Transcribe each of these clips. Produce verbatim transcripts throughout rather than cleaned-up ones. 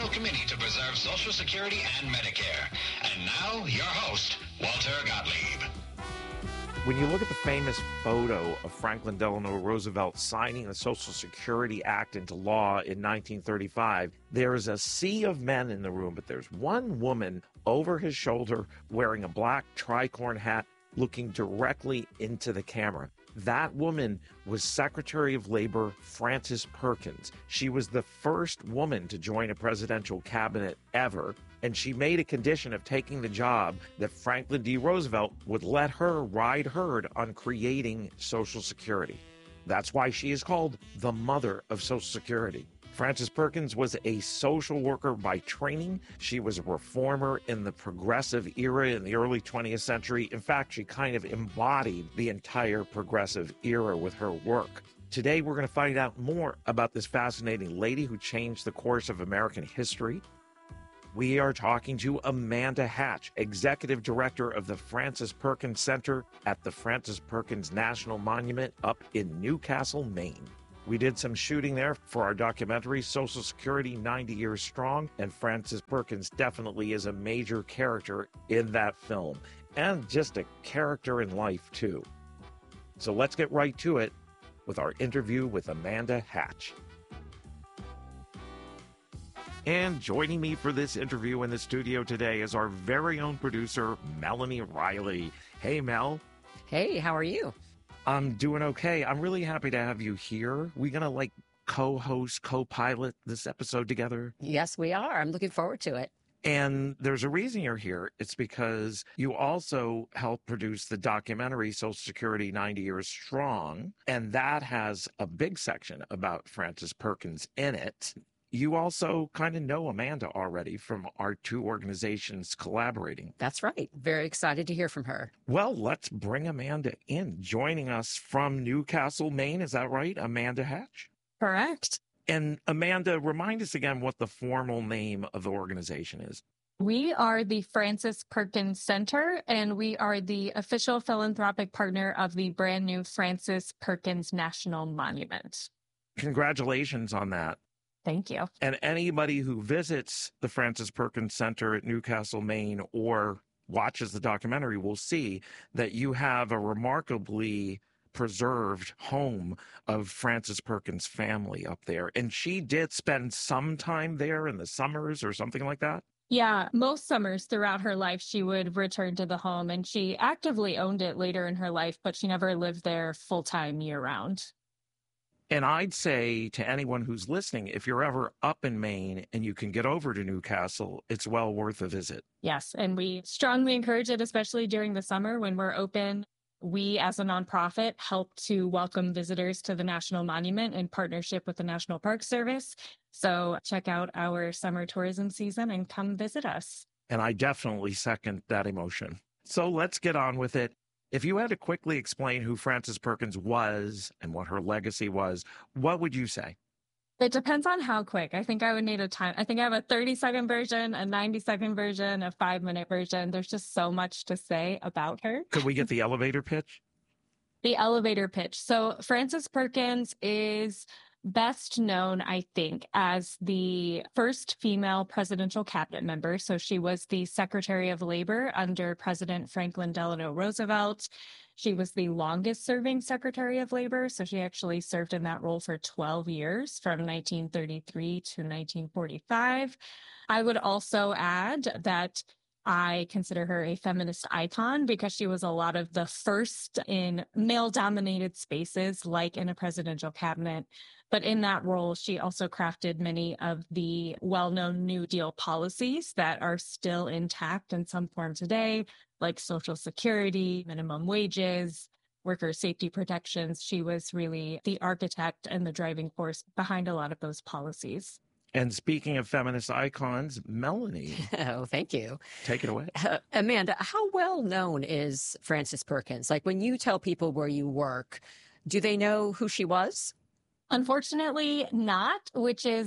National Committee to Preserve Social Security and Medicare. And now, your host, Walter Gottlieb. When you look at the famous photo of Franklin Delano Roosevelt signing the Social Security Act into law in nineteen thirty-five, there is a sea of men in the room, but there's one woman over his shoulder wearing a black tricorn hat looking directly into the camera. That woman was Secretary of Labor Frances Perkins. She was the first woman to join a presidential cabinet ever, and she made a condition of taking the job that Franklin D. Roosevelt would let her ride herd on creating Social Security. That's why she is called the mother of Social Security. Frances Perkins was a social worker by training. She was a reformer in the progressive era in the early twentieth century. In fact, she kind of embodied the entire progressive era with her work. Today, we're going to find out more about this fascinating lady who changed the course of American history. We are talking to Amanda Hatch, Executive Director of the Frances Perkins Center at the Frances Perkins National Monument up in Newcastle, Maine. We did some shooting there for our documentary, Social Security ninety Years Strong, and Frances Perkins definitely is a major character in that film, and just a character in life, too. So let's get right to it with our interview with Amanda Hatch. And joining me for this interview in the studio today is our very own producer, Melanie Riley. Hey, Mel. Hey, how are you? I'm doing okay. I'm really happy to have you here. We gonna like co-host, co-pilot this episode together? Yes, we are. I'm looking forward to it. And there's a reason you're here. It's because you also helped produce the documentary Social Security ninety Years Strong, and that has a big section about Frances Perkins in it. You also kind of know Amanda already from our two organizations collaborating. That's right. Very excited to hear from her. Well, let's bring Amanda in. Joining us from Newcastle, Maine, is that right? Amanda Hatch? Correct. And Amanda, remind us again what the formal name of the organization is. We are the Frances Perkins Center, and we are the official philanthropic partner of the brand new Frances Perkins National Monument. Congratulations on that. Thank you. And anybody who visits the Frances Perkins Center at Newcastle, Maine, or watches the documentary will see that you have a remarkably preserved home of Frances Perkins' family up there. And she did spend some time there in the summers or something like that? Yeah, most summers throughout her life, she would return to the home, and she actively owned it later in her life, but she never lived there full-time year-round. And I'd say to anyone who's listening, if you're ever up in Maine and you can get over to Newcastle, it's well worth a visit. Yes, and we strongly encourage it, especially during the summer when we're open. We, as a nonprofit, help to welcome visitors to the National Monument in partnership with the National Park Service. So check out our summer tourism season and come visit us. And I definitely second that emotion. So let's get on with it. If you had to quickly explain who Frances Perkins was and what her legacy was, what would you say? It depends on how quick. I think I would need a time. I think I have a thirty second version, a ninety second version, a five minute version. There's just so much to say about her. Could we get the elevator pitch? The elevator pitch. So Frances Perkins is best known, I think, as the first female presidential cabinet member. So she was the Secretary of Labor under President Franklin Delano Roosevelt. She was the longest serving Secretary of Labor. So she actually served in that role for twelve years from nineteen thirty-three to nineteen forty-five. I would also add that I consider her a feminist icon because she was a lot of the first in male-dominated spaces, like in a presidential cabinet. But in that role, she also crafted many of the well-known New Deal policies that are still intact in some form today, like Social Security, minimum wages, worker safety protections. She was really the architect and the driving force behind a lot of those policies. And speaking of feminist icons, Melanie. Oh, thank you. Take it away. Uh, Amanda, how well known is Frances Perkins? Like when you tell people where you work, do they know who she was? Unfortunately not, which is a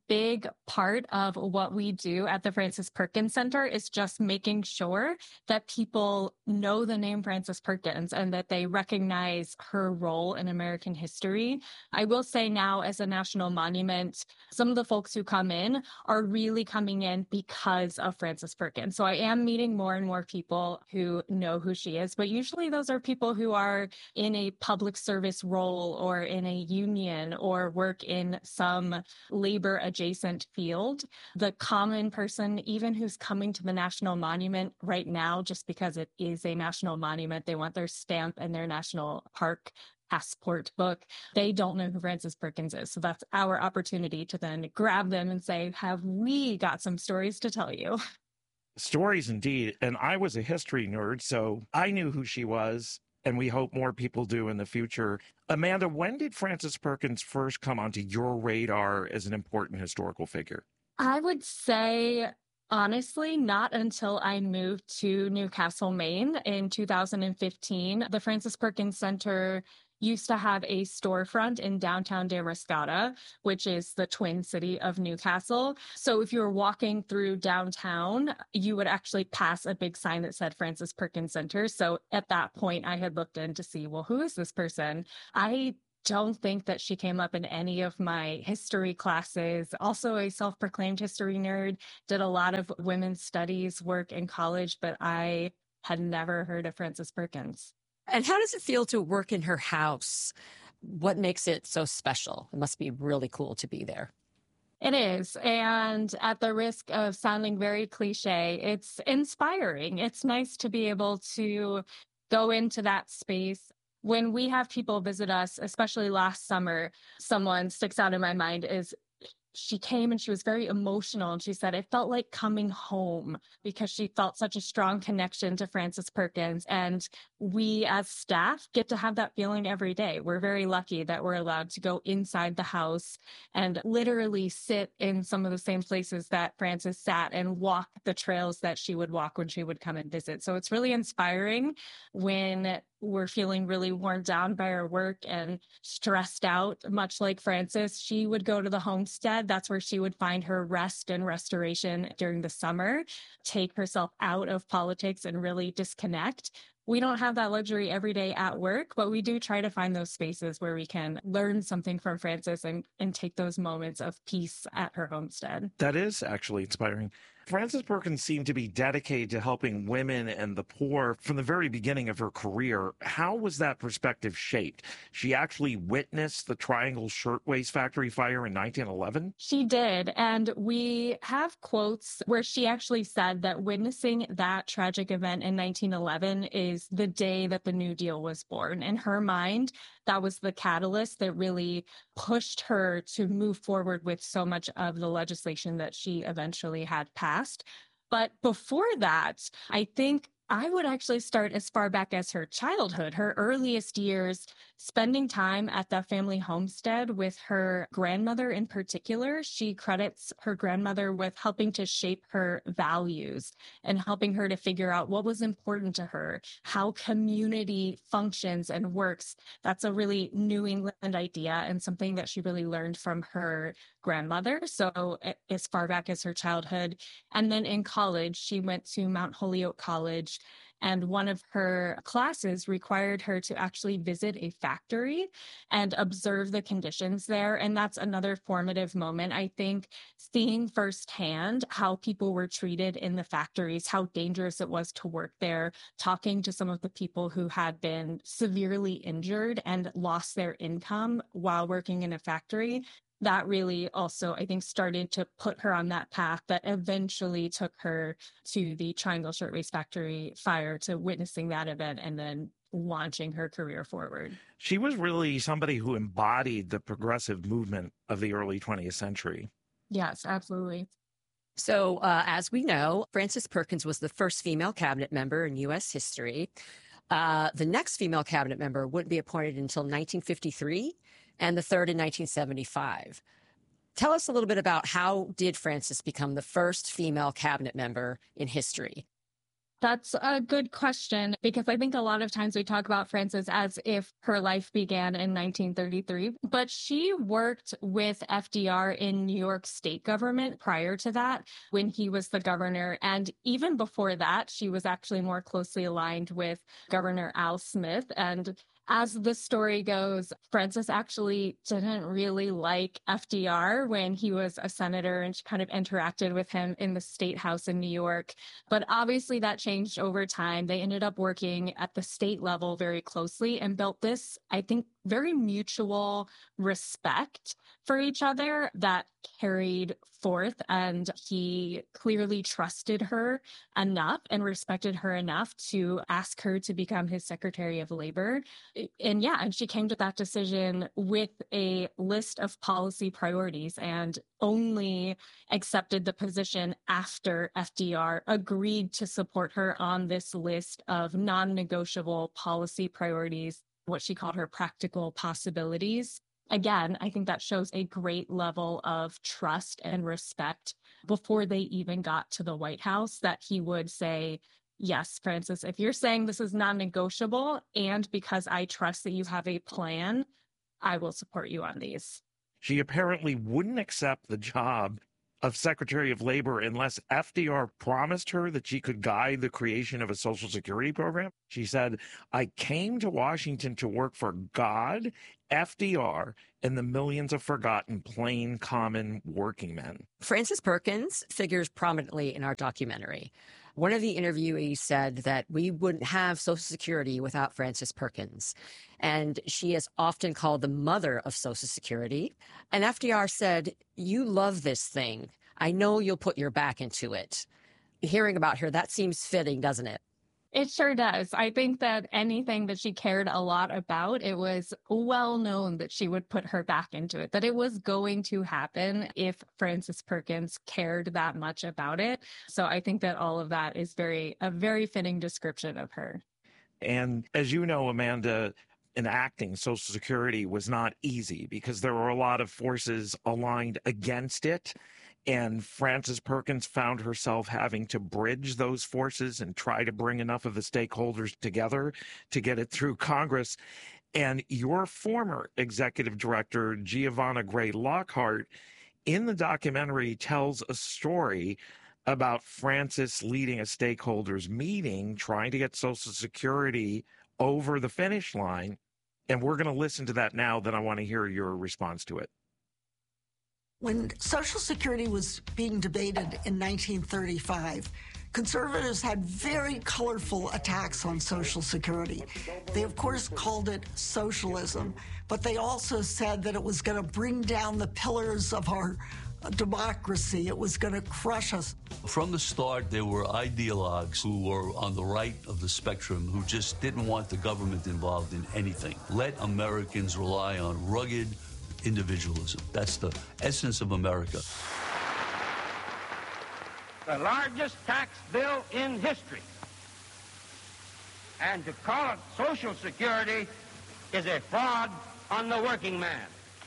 big part of what we do at the Frances Perkins Center is just making sure that people know the name Frances Perkins and that they recognize her role in American history. I will say now, as a national monument, some of the folks who come in are really coming in because of Frances Perkins. So I am meeting more and more people who know who she is, but usually those are people who are in a public service role or in a union or work in some labor adjacent field. The common person, even who's coming to the National Monument right now, just because it is a national monument, they want their stamp and their national park passport book, they don't know who Frances Perkins is. So that's our opportunity to then grab them and say, have we got some stories to tell you? Stories indeed. And I was a history nerd, so I knew who she was, and we hope more people do in the future. Amanda, when did Frances Perkins first come onto your radar as an important historical figure? I would say, honestly, not until I moved to Newcastle, Maine in two thousand fifteen. The Frances Perkins Center used to have a storefront in downtown Damariscotta, which is the twin city of Newcastle. So if you were walking through downtown, you would actually pass a big sign that said Frances Perkins Center. So at that point, I had looked in to see, well, who is this person? I don't think that she came up in any of my history classes. Also a self-proclaimed history nerd, did a lot of women's studies work in college, but I had never heard of Frances Perkins. And how does it feel to work in her house? What makes it so special? It must be really cool to be there. It is. And at the risk of sounding very cliche, it's inspiring. It's nice to be able to go into that space. When we have people visit us, especially last summer, someone sticks out in my mind is she came and she was very emotional. And she said, it felt like coming home because she felt such a strong connection to Frances Perkins. And we as staff get to have that feeling every day. We're very lucky that we're allowed to go inside the house and literally sit in some of the same places that Frances sat and walk the trails that she would walk when she would come and visit. So it's really inspiring when we're feeling really worn down by our work and stressed out, much like Frances. She would go to the homestead. That's where she would find her rest and restoration during the summer, take herself out of politics and really disconnect. We don't have that luxury every day at work, but we do try to find those spaces where we can learn something from Frances and, and take those moments of peace at her homestead. That is actually inspiring. Frances Perkins seemed to be dedicated to helping women and the poor from the very beginning of her career. How was that perspective shaped? She actually witnessed the Triangle Shirtwaist Factory fire in nineteen eleven? She did. And we have quotes where she actually said that witnessing that tragic event in nineteen eleven is the day that the New Deal was born. In her mind, that was the catalyst that really pushed her to move forward with so much of the legislation that she eventually had passed. But before that, I think I would actually start as far back as her childhood, her earliest years, spending time at the family homestead with her grandmother in particular. She credits her grandmother with helping to shape her values and helping her to figure out what was important to her, how community functions and works. That's a really New England idea and something that she really learned from her grandmother. So as far back as her childhood. And then in college, she went to Mount Holyoke College, and one of her classes required her to actually visit a factory and observe the conditions there. And that's another formative moment, I think, seeing firsthand how people were treated in the factories, how dangerous it was to work there, talking to some of the people who had been severely injured and lost their income while working in a factory. That really also, I think, started to put her on that path that eventually took her to the Triangle Shirtwaist Factory fire, to witnessing that event and then launching her career forward. She was really somebody who embodied the progressive movement of the early twentieth century. Yes, absolutely. So uh, as we know, Frances Perkins was the first female cabinet member in U S history. Uh, the next female cabinet member wouldn't be appointed until nineteen fifty-three. And the third in nineteen seventy-five. Tell us a little bit about how did Frances become the first female cabinet member in history? That's a good question, because I think a lot of times we talk about Frances as if her life began in nineteen thirty-three, but she worked with F D R in New York state government prior to that when he was the governor. And even before that, she was actually more closely aligned with Governor Al Smith. And as the story goes, Frances actually didn't really like F D R when he was a senator, and she kind of interacted with him in the state house in New York. But obviously that changed over time. They ended up working at the state level very closely and built this, I think, very mutual respect for each other that carried forth. And he clearly trusted her enough and respected her enough to ask her to become his Secretary of Labor. And yeah, and she came to that decision with a list of policy priorities and only accepted the position after F D R agreed to support her on this list of non-negotiable policy priorities, what she called her practical possibilities. Again, I think that shows a great level of trust and respect before they even got to the White House, that he would say, yes, Frances, if you're saying this is non-negotiable, and because I trust that you have a plan, I will support you on these. She apparently wouldn't accept the job of Secretary of Labor unless F D R promised her that she could guide the creation of a Social Security program. She said, I came to Washington to work for God, F D R, and the millions of forgotten plain, common working men. Frances Perkins figures prominently in our documentary. One of the interviewees said that we wouldn't have Social Security without Frances Perkins. And she is often called the mother of Social Security. And F D R said, you love this thing. I know you'll put your back into it. Hearing about her, that seems fitting, doesn't it? It sure does. I think that anything that she cared a lot about, it was well known that she would put her back into it, that it was going to happen if Frances Perkins cared that much about it. So I think that all of that is very a very fitting description of her. And as you know, Amanda, enacting Social Security was not easy because there were a lot of forces aligned against it. And Frances Perkins found herself having to bridge those forces and try to bring enough of the stakeholders together to get it through Congress. And your former executive director, Giovanna Gray Lockhart, in the documentary tells a story about Frances leading a stakeholders meeting, trying to get Social Security over the finish line. And we're going to listen to that now. Then I want to hear your response to it. When Social Security was being debated in nineteen thirty-five, conservatives had very colorful attacks on Social Security. They, of course, called it socialism, but they also said that it was going to bring down the pillars of our democracy. It was going to crush us. From the start, there were ideologues who were on the right of the spectrum who just didn't want the government involved in anything. Let Americans rely on rugged individualism. That's the essence of America. The largest tax bill in history. And to call it Social Security is a fraud on the working man.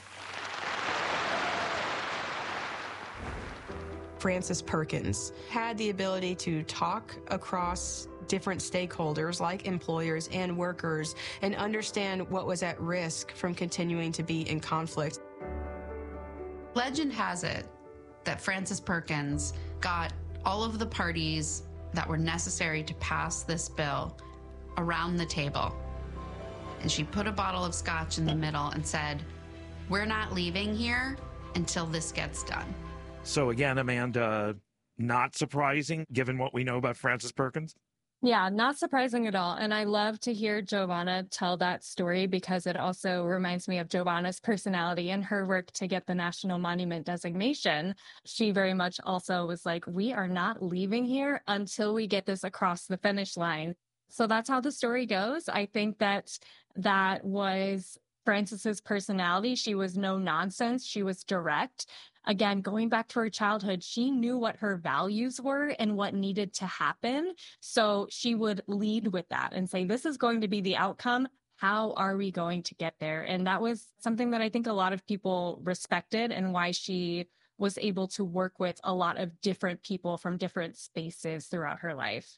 Frances Perkins had the ability to talk across different stakeholders like employers and workers and understand what was at risk from continuing to be in conflict. Legend has it that Frances Perkins got all of the parties that were necessary to pass this bill around the table. And she put a bottle of scotch in the middle and said, we're not leaving here until this gets done. So again, Amanda, not surprising given what we know about Frances Perkins? Yeah, not surprising at all. And I love to hear Giovanna tell that story because it also reminds me of Giovanna's personality and her work to get the National Monument designation. She very much also was like, we are not leaving here until we get this across the finish line. So that's how the story goes. I think that that was Frances's personality. She was no nonsense. She was direct. Again, going back to her childhood, she knew what her values were and what needed to happen. So she would lead with that and say, this is going to be the outcome. How are we going to get there? And that was something that I think a lot of people respected and why she was able to work with a lot of different people from different spaces throughout her life.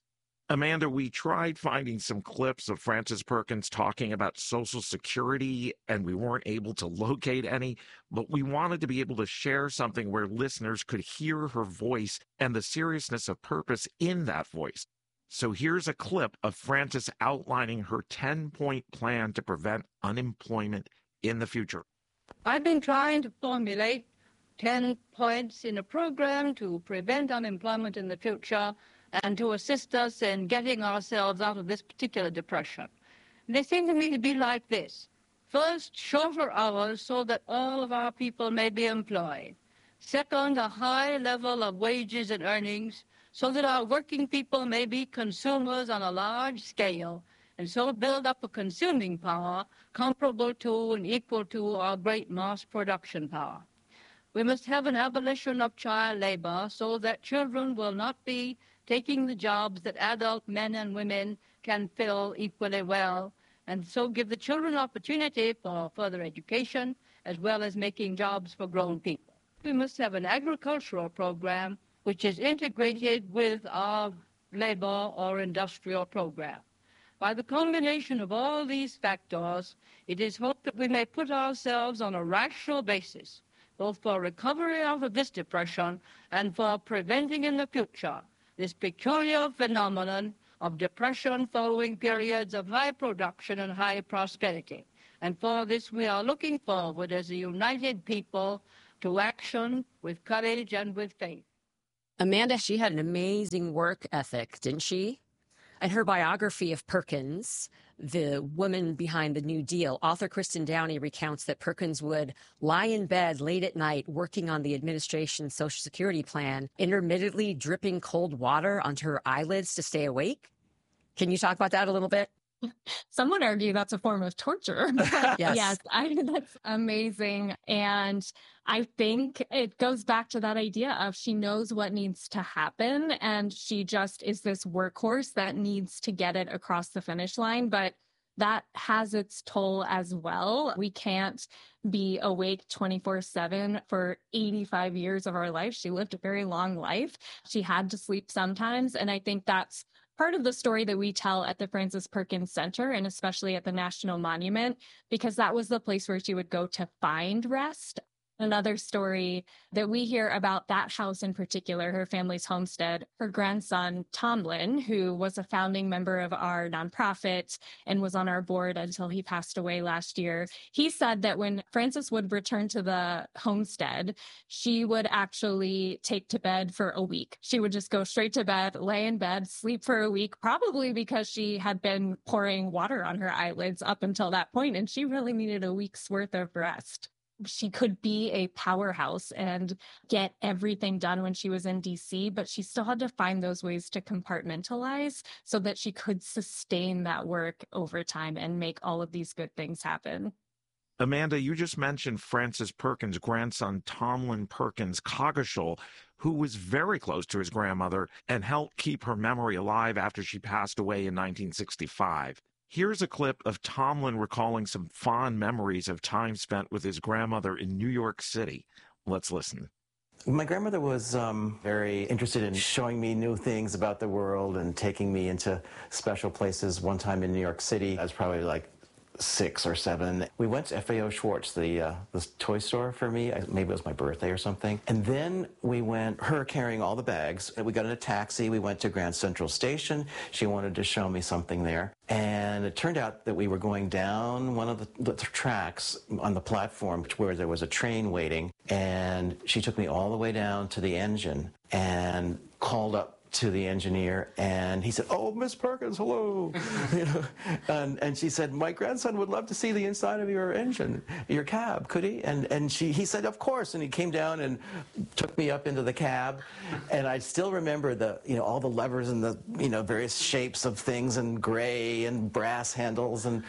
Amanda, we tried finding some clips of Frances Perkins talking about Social Security, and we weren't able to locate any, but we wanted to be able to share something where listeners could hear her voice and the seriousness of purpose in that voice. So here's a clip of Frances outlining her ten-point plan to prevent unemployment in the future. I've been trying to formulate ten points in a program to prevent unemployment in the future and to assist us in getting ourselves out of this particular depression. They seem to me to be like this. First, shorter hours so that all of our people may be employed. Second, a high level of wages and earnings so that our working people may be consumers on a large scale and so build up a consuming power comparable to and equal to our great mass production power. We must have an abolition of child labor so that children will not be taking the jobs that adult men and women can fill equally well, and so give the children opportunity for further education as well as making jobs for grown people. We must have an agricultural program which is integrated with our labor or industrial program. By the combination of all these factors, it is hoped that we may put ourselves on a rational basis, both for recovery out of this depression and for preventing in the future this peculiar phenomenon of depression following periods of high production and high prosperity. And for this, we are looking forward as a united people to action with courage and with faith. Amanda, she had an amazing work ethic, didn't she? In her biography of Perkins, the woman behind the New Deal, author Kristen Downey recounts that Perkins would lie in bed late at night working on the administration's Social Security plan, intermittently dripping cold water onto her eyelids to stay awake. Can you talk about that a little bit? Some would argue that's a form of torture. But yes, yes I, that's amazing. And I think it goes back to that idea of she knows what needs to happen, and she just is this workhorse that needs to get it across the finish line. But that has its toll as well. We can't be awake twenty-four seven for eighty-five years of our life. She lived a very long life. She had to sleep sometimes. And I think that's part of the story that we tell at the Frances Perkins Center, and especially at the National Monument, because that was the place where she would go to find rest. Another story that we hear about that house in particular, her family's homestead, her grandson, Tomlin, who was a founding member of our nonprofit and was on our board until he passed away last year. He said that when Frances would return to the homestead, she would actually take to bed for a week. She would just go straight to bed, lay in bed, sleep for a week, probably because she had been pouring water on her eyelids up until that point, and she really needed a week's worth of rest. She could be a powerhouse and get everything done when she was in D C, but she still had to find those ways to compartmentalize so that she could sustain that work over time and make all of these good things happen. Amanda, you just mentioned Frances Perkins' grandson, Tomlin Perkins Coggeshall, who was very close to his grandmother and helped keep her memory alive after she passed away in nineteen sixty-five. Here's a clip of Tomlin recalling some fond memories of time spent with his grandmother in New York City. Let's listen. My grandmother was um, very interested in showing me new things about the world and taking me into special places. One time in New York City, I was probably like six or seven. We went to F A O Schwartz, the, uh, the toy store for me. Maybe it was my birthday or something. And then we went, her carrying all the bags. We got in a taxi. We went to Grand Central Station. She wanted to show me something there. And it turned out that we were going down one of the, the tracks on the platform where there was a train waiting. And she took me all the way down to the engine and called up to the engineer, and he said, "Oh, Miss Perkins, hello." you know, and, and she said, "My grandson would love to see the inside of your engine, your cab, could he?" And and she he said, "Of course." And he came down and took me up into the cab, and I still remember the you know all the levers and the you know various shapes of things and gray and brass handles, and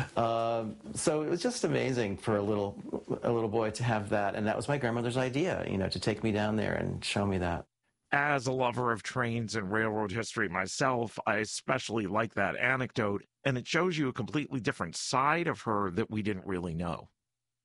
uh, so it was just amazing for a little a little boy to have that, and that was my grandmother's idea, you know, to take me down there and show me that. As a lover of trains and railroad history myself, I especially like that anecdote, and it shows you a completely different side of her that we didn't really know.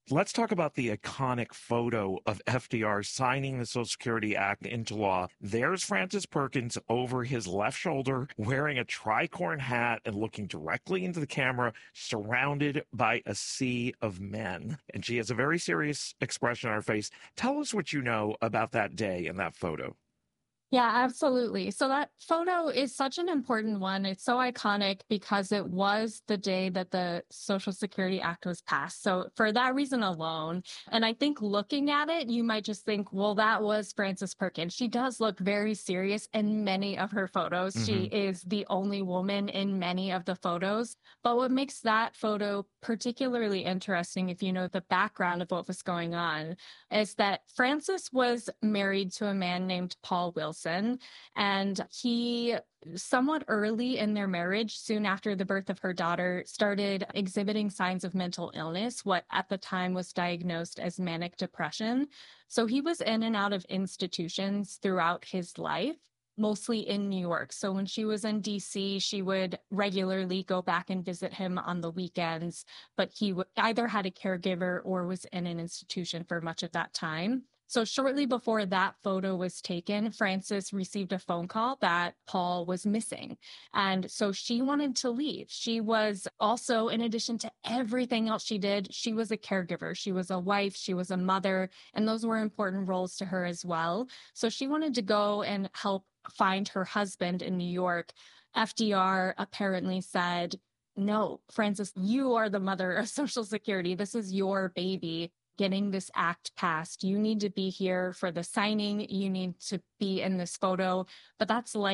Let's talk about the iconic photo of F D R signing the Social Security Act into law. There's Frances Perkins over his left shoulder, wearing a tricorn hat and looking directly into the camera, surrounded by a sea of men. And she has a very serious expression on her face. Tell us what you know about that day and that photo. Yeah, absolutely. So that photo is such an important one. It's so iconic because it was the day that the Social Security Act was passed. So for that reason alone, and I think looking at it, you might just think, well, that was Frances Perkins. She does look very serious in many of her photos. Mm-hmm. She is the only woman in many of the photos. But what makes that photo particularly interesting, if you know the background of what was going on, is that Frances was married to a man named Paul Wilson. And he, somewhat early in their marriage, soon after the birth of her daughter, started exhibiting signs of mental illness, what at the time was diagnosed as manic depression. So he was in and out of institutions throughout his life, mostly in New York. So when she was in D C, she would regularly go back and visit him on the weekends, but he w- either had a caregiver or was in an institution for much of that time. So shortly before that photo was taken, Frances received a phone call that Paul was missing. And so she wanted to leave. She was also, in addition to everything else she did, she was a caregiver. She was a wife. She was a mother. And those were important roles to her as well. So she wanted to go and help find her husband in New York. F D R apparently said, no, Frances, you are the mother of Social Security. This is your baby. Getting this act passed. You need to be here for the signing. You need to be in this photo. But that's like